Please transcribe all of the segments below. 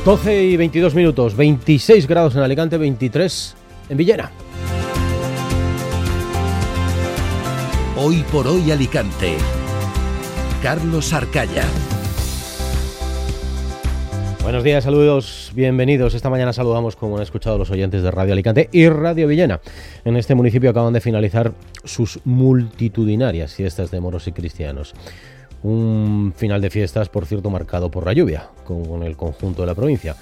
12 y 22 minutos, 26 grados en Alicante, 23 en Villena. Hoy por hoy Alicante. Carlos Arcaya. Buenos días, saludos, bienvenidos. Esta mañana saludamos, como han escuchado los oyentes de Radio Alicante y Radio Villena. En este municipio acaban de finalizar sus multitudinarias fiestas de moros y cristianos. Un final de fiestas, por cierto, marcado por la lluvia, con el conjunto de la provincia.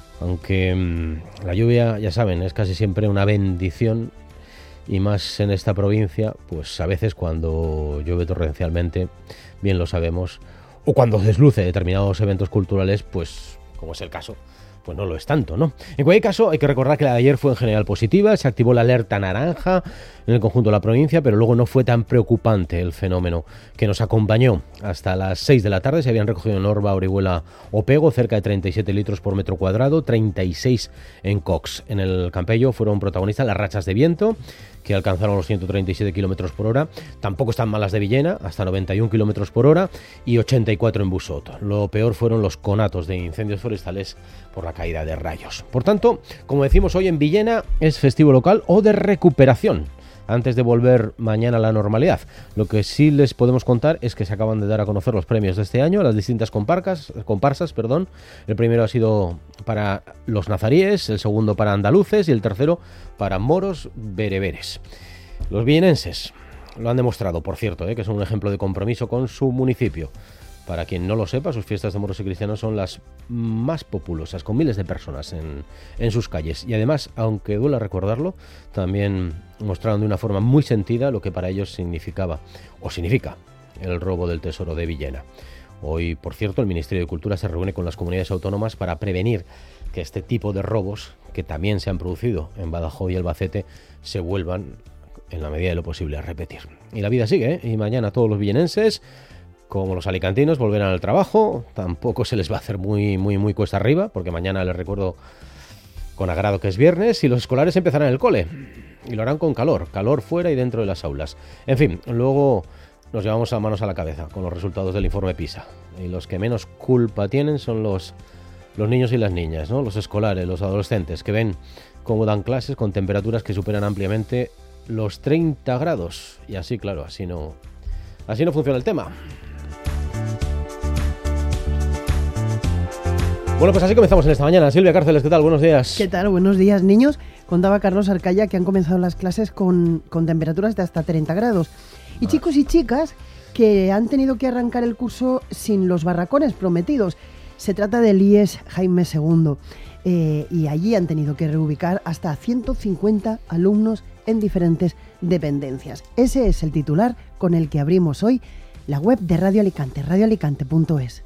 Aunque la lluvia, ya saben, es casi siempre una bendición, y más en esta provincia, pues a veces cuando llueve torrencialmente, bien lo sabemos, o cuando desluce determinados eventos culturales, pues como es el caso, pues no lo es tanto, ¿no? En cualquier caso, hay que recordar que la de ayer fue en general positiva, se activó la alerta naranja en el conjunto de la provincia, pero luego no fue tan preocupante el fenómeno que nos acompañó. Hasta las 6 de la tarde se habían recogido en Orba, Orihuela o Pego cerca de 37 litros por metro cuadrado, 36 en Cox. En el Campello fueron protagonistas las rachas de viento, que alcanzaron los 137 kilómetros por hora. Tampoco están malas de Villena, hasta 91 kilómetros por hora, y 84 en Busot. Lo peor fueron los conatos de incendios forestales por la caída de rayos. Por tanto, como decimos hoy en Villena, es festivo local o de recuperación, antes de volver mañana a la normalidad. Lo que sí les podemos contar es que se acaban de dar a conocer los premios de este año, las distintas comparsas. El primero ha sido para los nazaríes, el segundo para andaluces y el tercero para moros bereberes. Los villenenses lo han demostrado, por cierto, que son un ejemplo de compromiso con su municipio. Para quien no lo sepa, sus fiestas de moros y cristianos son las más populosas, con miles de personas en sus calles. Y además, aunque duela recordarlo, también mostraron de una forma muy sentida lo que para ellos significaba, o significa, el robo del tesoro de Villena. Hoy, por cierto, el Ministerio de Cultura se reúne con las comunidades autónomas para prevenir que este tipo de robos, que también se han producido en Badajoz y Albacete, se vuelvan, en la medida de lo posible, a repetir. Y la vida sigue, y mañana todos los villenenses, como los alicantinos, volverán al trabajo. Tampoco se les va a hacer muy cuesta arriba, porque mañana les recuerdo con agrado que es viernes y los escolares empezarán el cole. Y lo harán con calor fuera y dentro de las aulas. En fin, luego nos llevamos a manos a la cabeza con los resultados del informe PISA. Y los que menos culpa tienen son los niños y las niñas, ¿no? Los escolares, los adolescentes, que ven cómo dan clases con temperaturas que superan ampliamente los 30 grados. Y así, claro, así no funciona el tema. Bueno, pues así comenzamos en esta mañana. Silvia Cárceles, ¿qué tal? Buenos días. ¿Qué tal? Buenos días, niños. Contaba Carlos Arcaya que han comenzado las clases con temperaturas de hasta 30 grados. Y chicos y chicas que han tenido que arrancar el curso sin los barracones prometidos. Se trata del IES Jaime II. Y allí han tenido que reubicar hasta 150 alumnos en diferentes dependencias. Ese es el titular con el que abrimos hoy la web de Radio Alicante, radioalicante.es.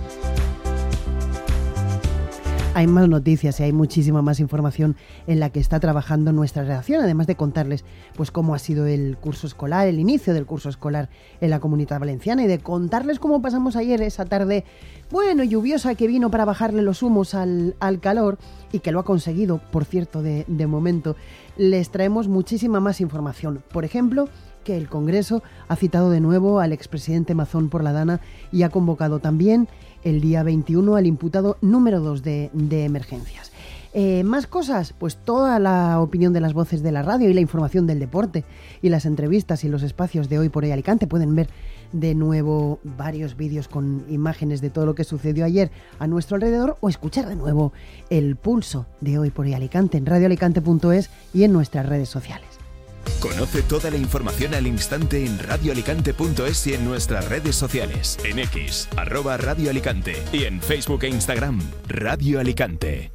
Hay más noticias y hay muchísima más información en la que está trabajando nuestra redacción, además de contarles pues cómo ha sido el curso escolar, el inicio del curso escolar en la Comunidad Valenciana, y de contarles cómo pasamos ayer esa tarde, lluviosa, que vino para bajarle los humos al calor, y que lo ha conseguido, por cierto, de momento. Les traemos muchísima más información. Por ejemplo, que el Congreso ha citado de nuevo al expresidente Mazón por la Dana y ha convocado también el día 21 al imputado número 2 de emergencias. Más cosas, pues toda la opinión de las voces de la radio y la información del deporte y las entrevistas y los espacios de Hoy por Hoy Alicante. Pueden ver de nuevo varios vídeos con imágenes de todo lo que sucedió ayer a nuestro alrededor, o escuchar de nuevo el pulso de Hoy por Hoy Alicante en radioalicante.es y en nuestras redes sociales. Conoce toda la información al instante en radioalicante.es y en nuestras redes sociales. En X, @Radio Alicante, y en Facebook e Instagram, Radio Alicante.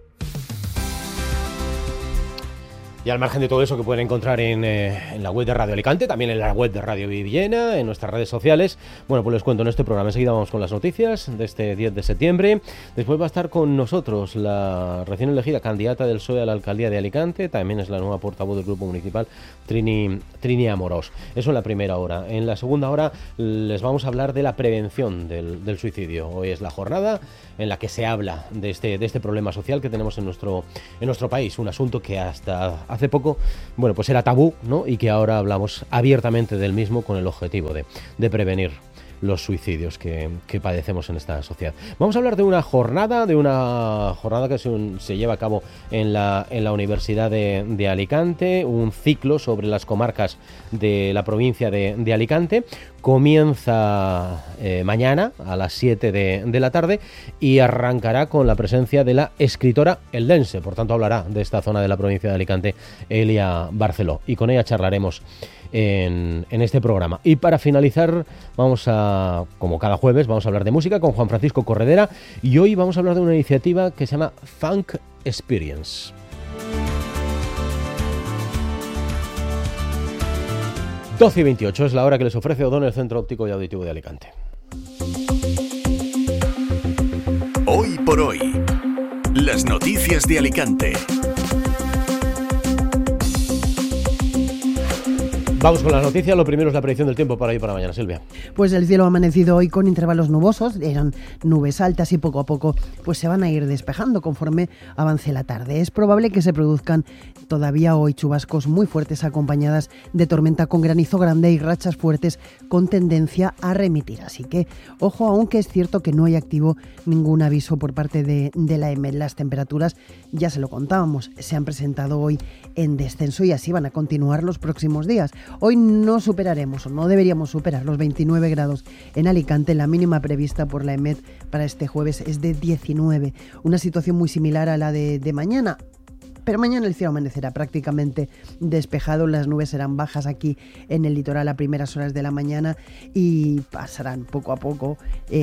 Y al margen de todo eso que pueden encontrar en la web de Radio Alicante, también en la web de Radio Villena, en nuestras redes sociales. Bueno, pues les cuento en este programa. Enseguida vamos con las noticias de este 10 de septiembre. Después va a estar con nosotros la recién elegida candidata del PSOE a la alcaldía de Alicante. También es la nueva portavoz del grupo municipal, Trini Amorós. Eso en la primera hora. En la segunda hora les vamos a hablar de la prevención del suicidio. Hoy es la jornada en la que se habla de este problema social que tenemos en nuestro país. Un asunto que hasta hace poco, pues era tabú, ¿no? Y que ahora hablamos abiertamente del mismo con el objetivo de prevenir los suicidios que padecemos en esta sociedad. Vamos a hablar de una jornada que se lleva a cabo en la Universidad de Alicante, un ciclo sobre las comarcas de la provincia de Alicante. Comienza mañana a las 7 de la tarde y arrancará con la presencia de la escritora eldense. Por tanto, hablará de esta zona de la provincia de Alicante Elia Barceló, y con ella charlaremos en este programa. Y para finalizar, como cada jueves, vamos a hablar de música con Juan Francisco Corredera, y hoy vamos a hablar de una iniciativa que se llama Funk Experience. 12:28 es la hora que les ofrece O'Donnell, Centro Óptico y Auditivo de Alicante. Hoy por hoy, las noticias de Alicante. Vamos con las noticias. Lo primero es la predicción del tiempo para hoy y para mañana, Silvia. Pues el cielo ha amanecido hoy con intervalos nubosos, eran nubes altas y poco a poco pues se van a ir despejando conforme avance la tarde. Es probable que se produzcan todavía hoy chubascos muy fuertes acompañadas de tormenta con granizo grande y rachas fuertes con tendencia a remitir. Así que ojo, aunque es cierto que no hay activo ningún aviso por parte de la EMET. Las temperaturas, ya se lo contábamos, se han presentado hoy en descenso y así van a continuar los próximos días. Hoy no superaremos o no deberíamos superar los 29 grados en Alicante. La mínima prevista por la EMET para este jueves es de 19. Una situación muy similar a la de mañana. Pero mañana el cielo amanecerá prácticamente despejado, las nubes serán bajas aquí en el litoral a primeras horas de la mañana y pasarán poco a poco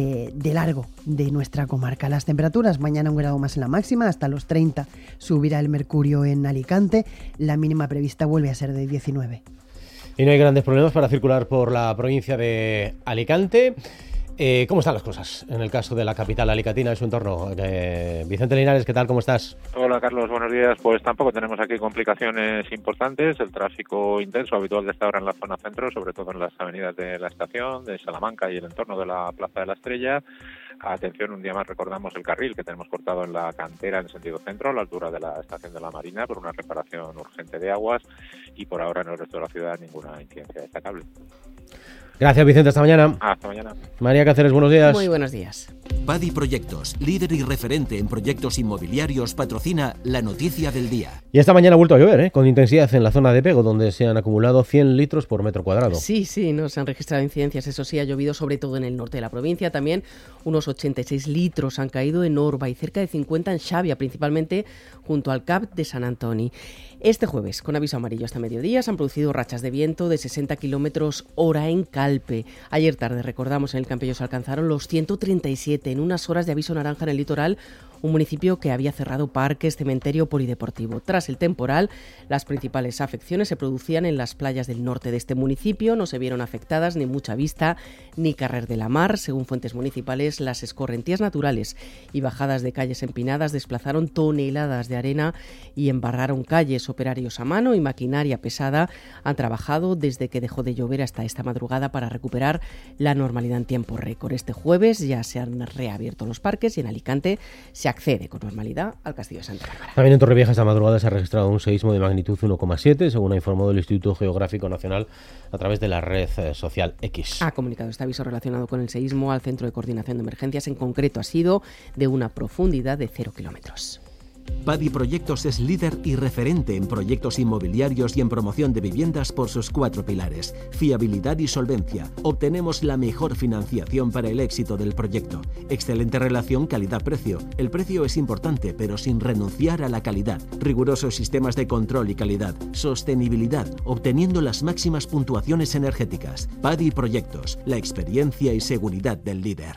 de largo de nuestra comarca. Las temperaturas, mañana 1 grado más en la máxima, hasta los 30 subirá el mercurio en Alicante, la mínima prevista vuelve a ser de 19. Y no hay grandes problemas para circular por la provincia de Alicante. ¿Cómo están las cosas en el caso de la capital alicantina y su entorno? Vicente Linares, ¿qué tal? ¿Cómo estás? Hola, Carlos, buenos días. Pues tampoco tenemos aquí complicaciones importantes. El tráfico intenso habitual de esta hora en la zona centro, sobre todo en las avenidas de la Estación, de Salamanca y el entorno de la Plaza de la Estrella. Atención, un día más recordamos el carril que tenemos cortado en la cantera en sentido centro, a la altura de la Estación de la Marina, por una reparación urgente de aguas, y por ahora en el resto de la ciudad ninguna incidencia destacable. Gracias, Vicente, hasta mañana. Hasta mañana. María Cáceres, buenos días. Muy buenos días. Padi Proyectos, líder y referente en proyectos inmobiliarios, patrocina la noticia del día. Y esta mañana ha vuelto a llover, con intensidad en la zona de Pego, donde se han acumulado 100 litros por metro cuadrado. Sí, no se han registrado incidencias, eso sí, ha llovido sobre todo en el norte de la provincia. También unos 86 litros han caído en Orba y cerca de 50 en Xavia, principalmente junto al CAP de San Antoni. Este jueves, con aviso amarillo hasta mediodía, se han producido rachas de viento de 60 kilómetros hora en Calpe. Ayer tarde, recordamos, en el Campello se alcanzaron los 137 en unas horas de aviso naranja en el litoral, un municipio que había cerrado parques, cementerio, polideportivo. Tras el temporal, las principales afecciones se producían en las playas del norte de este municipio. No se vieron afectadas ni Mucha Vista ni Carrer de la Mar. Según fuentes municipales, las escorrentías naturales y bajadas de calles empinadas desplazaron toneladas de arena y embarraron calles. Operarios a mano y maquinaria pesada han trabajado desde que dejó de llover hasta esta madrugada para recuperar la normalidad en tiempo récord. Este jueves ya se han reabierto los parques y en Alicante se accede con normalidad al Castillo de Santa Bárbara. También en Torrevieja esta madrugada se ha registrado un seísmo de magnitud 1,7, según ha informado el Instituto Geográfico Nacional a través de la red social X. Ha comunicado este aviso relacionado con el seísmo al Centro de Coordinación de Emergencias. En concreto ha sido de una profundidad de 0 kilómetros. Padi Proyectos es líder y referente en proyectos inmobiliarios y en promoción de viviendas por sus 4 pilares: fiabilidad y solvencia. Obtenemos la mejor financiación para el éxito del proyecto. Excelente relación calidad-precio. El precio es importante, pero sin renunciar a la calidad. Rigurosos sistemas de control y calidad. Sostenibilidad, obteniendo las máximas puntuaciones energéticas. Padi Proyectos, la experiencia y seguridad del líder.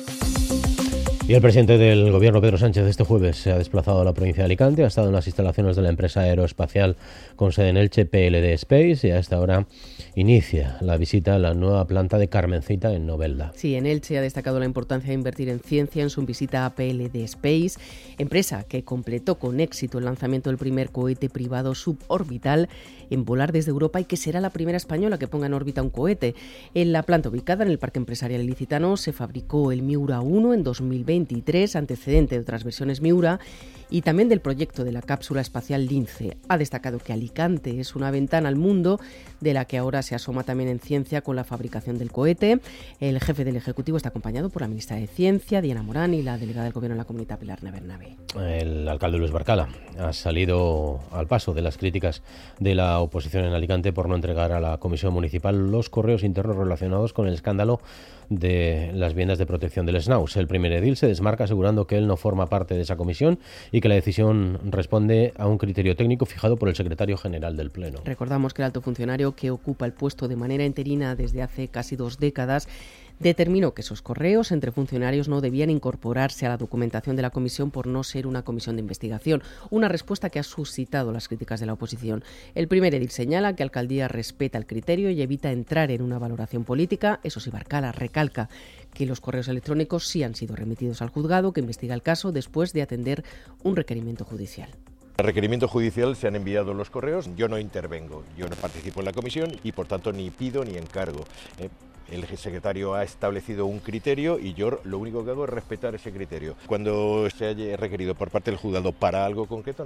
Y el presidente del Gobierno, Pedro Sánchez, este jueves se ha desplazado a la provincia de Alicante, ha estado en las instalaciones de la empresa aeroespacial con sede en Elche, PLD Space, y a esta hora inicia la visita a la nueva planta de Carmencita en Novelda. Sí, en Elche ha destacado la importancia de invertir en ciencia en su visita a PLD Space, empresa que completó con éxito el lanzamiento del primer cohete privado suborbital en volar desde Europa y que será la primera española que ponga en órbita un cohete. En la planta ubicada en el Parque Empresarial Ilicitano se fabricó el Miura 1 en 2020 2023, antecedente de otras versiones Miura, y también del proyecto de la cápsula espacial Lince. Ha destacado que Alicante es una ventana al mundo de la que ahora se asoma también en ciencia con la fabricación del cohete. El jefe del Ejecutivo está acompañado por la ministra de Ciencia, Diana Morán, y la delegada del Gobierno en la Comunidad, Pilar Bernabé. El alcalde Luis Barcala ha salido al paso de las críticas de la oposición en Alicante por no entregar a la Comisión Municipal los correos internos relacionados con el escándalo de las viviendas de protección del SNAUS. El primer edil se desmarca asegurando que él no forma parte de esa comisión y que la decisión responde a un criterio técnico fijado por el secretario general del Pleno. Recordamos que el alto funcionario, que ocupa el puesto de manera interina desde hace casi 2 décadas, determinó que esos correos entre funcionarios no debían incorporarse a la documentación de la comisión por no ser una comisión de investigación, una respuesta que ha suscitado las críticas de la oposición. El primer edil señala que Alcaldía respeta el criterio y evita entrar en una valoración política. Eso sí, Barcala recalca que los correos electrónicos sí han sido remitidos al juzgado, que investiga el caso después de atender un requerimiento judicial. El requerimiento judicial se han enviado los correos, yo no intervengo, yo no participo en la comisión y por tanto ni pido ni encargo. El secretario ha establecido un criterio y yo lo único que hago es respetar ese criterio. Cuando se haya requerido por parte del juzgado para algo concreto,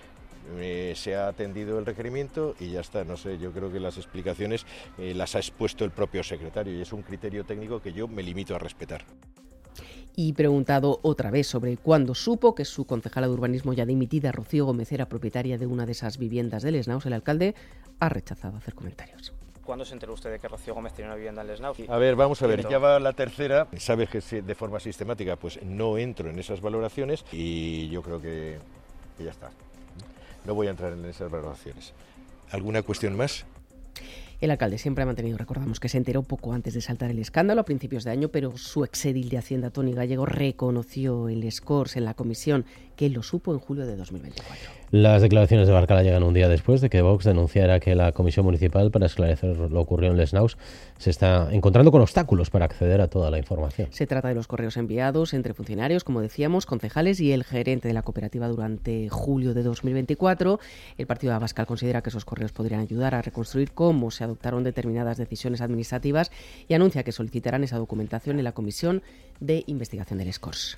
se ha atendido el requerimiento y ya está. No sé, yo creo que las explicaciones las ha expuesto el propio secretario y es un criterio técnico que yo me limito a respetar. Y preguntado otra vez sobre cuándo supo que su concejala de urbanismo ya dimitida, Rocío Gómez, era propietaria de una de esas viviendas del SNAUS, el alcalde ha rechazado hacer comentarios. ¿Cuándo se enteró usted de que Rocío Gómez tenía una vivienda en el SNAUS? A ver, vamos a ver, ya va la tercera. Sabes que de forma sistemática pues no entro en esas valoraciones y yo creo que ya está. No voy a entrar en esas valoraciones. ¿Alguna cuestión más? El alcalde siempre ha mantenido, recordamos, que se enteró poco antes de saltar el escándalo a principios de año, pero su exedil de Hacienda, Toni Gallego, reconoció el SCORS en la comisión, que él lo supo en julio de 2024. Las declaraciones de Barcala llegan un día después de que Vox denunciara que la Comisión Municipal, para esclarecer lo ocurrido en el SNAUS, se está encontrando con obstáculos para acceder a toda la información. Se trata de los correos enviados entre funcionarios, como decíamos, concejales y el gerente de la cooperativa durante julio de 2024. El partido de Abascal considera que esos correos podrían ayudar a reconstruir cómo se adoptaron determinadas decisiones administrativas y anuncia que solicitarán esa documentación en la Comisión de Investigación del SCORS.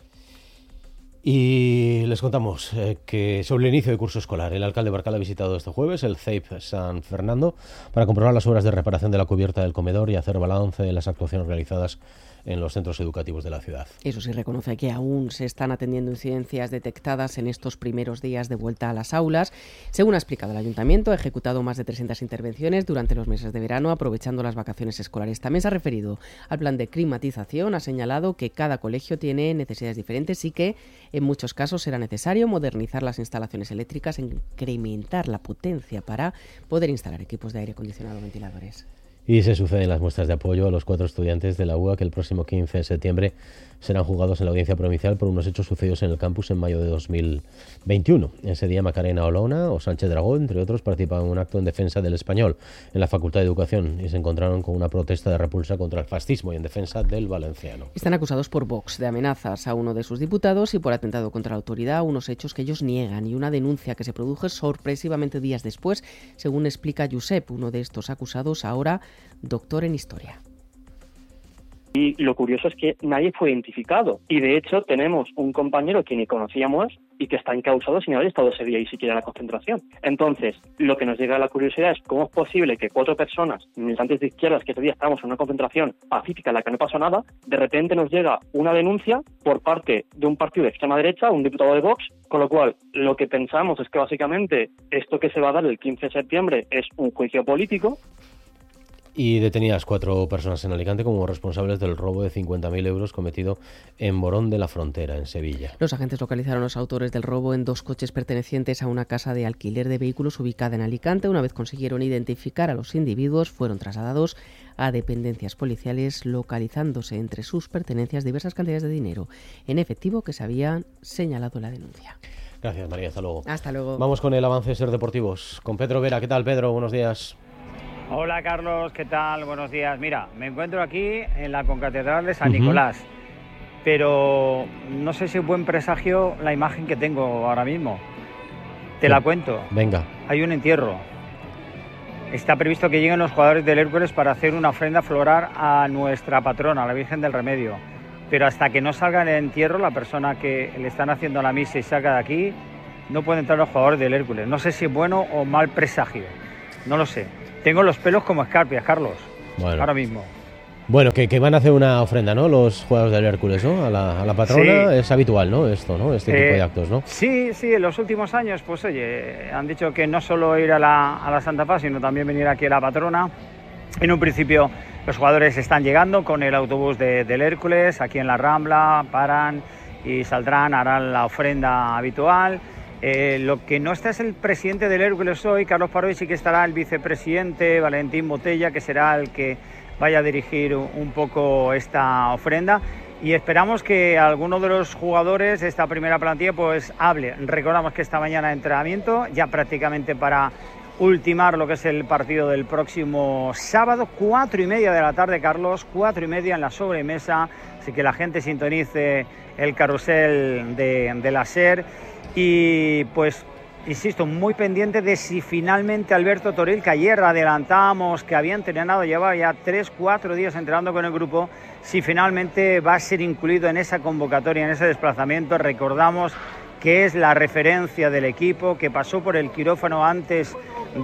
Y les contamos que sobre el inicio del curso escolar, el alcalde Barcala ha visitado este jueves el CEIP San Fernando para comprobar las obras de reparación de la cubierta del comedor y hacer balance de las actuaciones realizadas en los centros educativos de la ciudad. Eso sí, reconoce que aún se están atendiendo incidencias detectadas en estos primeros días de vuelta a las aulas. Según ha explicado el ayuntamiento, ha ejecutado más de 300 intervenciones durante los meses de verano, aprovechando las vacaciones escolares. También se ha referido al plan de climatización, ha señalado que cada colegio tiene necesidades diferentes y que en muchos casos será necesario modernizar las instalaciones eléctricas e incrementar la potencia para poder instalar equipos de aire acondicionado o ventiladores. Y se suceden las muestras de apoyo a los 4 estudiantes de la UA que el próximo 15 de septiembre serán juzgados en la audiencia provincial por unos hechos sucedidos en el campus en mayo de 2021. Ese día Macarena Olona o Sánchez Dragó, entre otros, participaban en un acto en defensa del español en la Facultad de Educación y se encontraron con una protesta de repulsa contra el fascismo y en defensa del valenciano. Están acusados por Vox de amenazas a uno de sus diputados y por atentado contra la autoridad, unos hechos que ellos niegan y una denuncia que se produjo sorpresivamente días después, según explica Josep, uno de estos acusados, ahora doctor en Historia. Y lo curioso es que nadie fue identificado. Y de hecho tenemos un compañero que ni conocíamos y que está encausado sin haber estado ese día y siquiera en la concentración. Entonces, lo que nos llega a la curiosidad es cómo es posible que 4 personas, militantes de izquierdas, que ese día estábamos en una concentración pacífica en la que no pasó nada, de repente nos llega una denuncia por parte de un partido de extrema derecha, un diputado de Vox, con lo cual lo que pensamos es que básicamente esto que se va a dar el 15 de septiembre es un juicio político. Y detenidas 4 personas en Alicante como responsables del robo de 50.000 euros cometido en Morón de la Frontera, en Sevilla. Los agentes localizaron a los autores del robo en 2 coches pertenecientes a una casa de alquiler de vehículos ubicada en Alicante. Una vez consiguieron identificar a los individuos, fueron trasladados a dependencias policiales, localizándose entre sus pertenencias diversas cantidades de dinero en efectivo que se habían señalado en la denuncia. Gracias, María. Hasta luego. Hasta luego. Vamos con el avance de Ser Deportivos con Pedro Vera. ¿Qué tal, Pedro? Buenos días. Hola Carlos, ¿qué tal? Buenos días. Mira, me encuentro aquí en la concatedral de San Nicolás, pero no sé si es buen presagio la imagen que tengo ahora mismo. Te la cuento. Venga. Hay un entierro. Está previsto que lleguen los jugadores del Hércules para hacer una ofrenda floral a nuestra patrona, la Virgen del Remedio. pero hasta que no salga en el entierro, la persona que le están haciendo la misa y salga de aquí, no puede entrar los jugadores del Hércules. No sé si es bueno o mal presagio, no lo sé. Tengo los pelos como escarpias, Carlos, ahora mismo. Bueno, que van a hacer una ofrenda, ¿no? Los jugadores del Hércules, ¿no? A la patrona. Sí. Es habitual, ¿no? Esto, ¿no? Este tipo de actos, ¿no? Sí, en los últimos años, pues oye, han dicho que no solo ir a la Santa Paz, sino también venir aquí a la patrona. En un principio, los jugadores están llegando con el autobús del Hércules, aquí en la Rambla, paran y saldrán, harán la ofrenda habitual. Lo que no está es el presidente del Hércules hoy, Carlos Parodi, sí que estará el vicepresidente, Valentín Botella, que será el que vaya a dirigir un poco esta ofrenda, y esperamos que alguno de los jugadores de esta primera plantilla pues hable. Recordamos que esta mañana entrenamiento, ya prácticamente para ultimar lo que es el partido del próximo sábado, 4:30 de la tarde, Carlos, 4:30 en la sobremesa, así que la gente sintonice el carrusel de la SER, y pues insisto, muy pendiente de si finalmente Alberto Toril, que ayer adelantábamos que había entrenado, llevaba ya 3-4 días entrenando con el grupo, si finalmente va a ser incluido en esa convocatoria, en ese desplazamiento. Recordamos que es la referencia del equipo, que pasó por el quirófano antes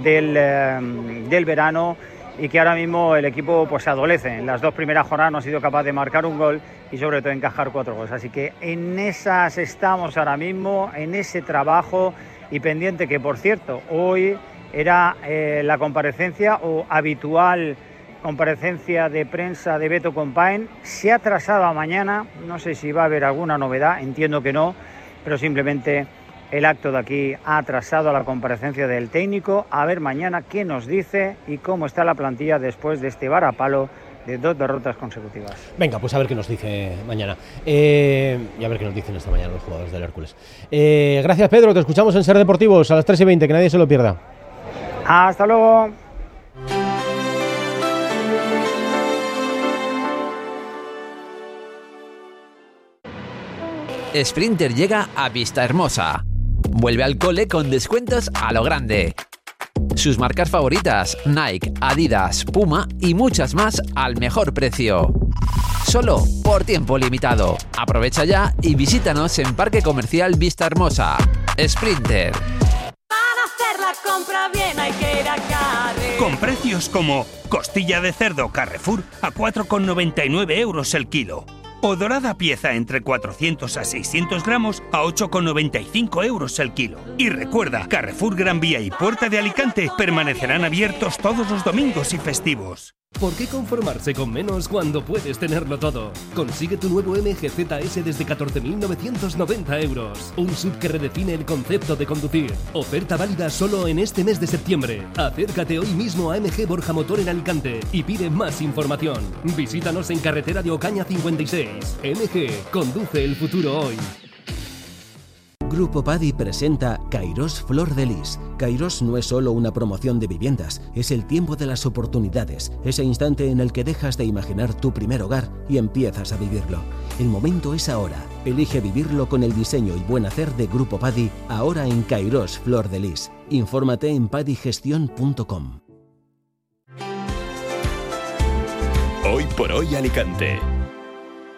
del verano y que ahora mismo el equipo pues adolece. En las 2 primeras jornadas no ha sido capaz de marcar un gol y sobre todo encajar 4 goles. Así que en esas estamos ahora mismo, en ese trabajo. Y pendiente que, por cierto, hoy era la comparecencia o habitual comparecencia de prensa de Beto Compain. Se ha atrasado a mañana, no sé si va a haber alguna novedad, entiendo que no, pero simplemente el acto de aquí ha atrasado a la comparecencia del técnico. A ver mañana qué nos dice y cómo está la plantilla después de este varapalo de 2 derrotas consecutivas. Venga, pues a ver qué nos dice mañana. Y a ver qué nos dicen esta mañana los jugadores del Hércules. Gracias, Pedro. Te escuchamos en Ser Deportivos a las 3:20. Que nadie se lo pierda. Hasta luego. Sprinter llega a Vistahermosa. Vuelve al cole con descuentos a lo grande. Sus marcas favoritas, Nike, Adidas, Puma y muchas más al mejor precio. Solo por tiempo limitado. Aprovecha ya y visítanos en Parque Comercial Vistahermosa. Sprinter. Para hacer la compra bien hay que ir a Carrefour. Con precios como costilla de cerdo Carrefour a 4,99 € el kilo. O dorada pieza entre 400 a 600 gramos a 8,95 € el kilo. Y recuerda, Carrefour Gran Vía y Puerta de Alicante permanecerán abiertos todos los domingos y festivos. ¿Por qué conformarse con menos cuando puedes tenerlo todo? Consigue tu nuevo MG ZS desde 14.990 €. Un SUV que redefine el concepto de conducir. Oferta válida solo en este mes de septiembre. Acércate hoy mismo a MG Borja Motor en Alicante y pide más información. Visítanos en carretera de Ocaña 56. MG, conduce el futuro hoy. Grupo Padi presenta Kairos Flor de Lis. Kairos no es solo una promoción de viviendas, es el tiempo de las oportunidades, ese instante en el que dejas de imaginar tu primer hogar y empiezas a vivirlo. El momento es ahora. Elige vivirlo con el diseño y buen hacer de Grupo Padi, ahora en Kairos Flor de Lis. Infórmate en padigestión.com. Hoy por hoy Alicante.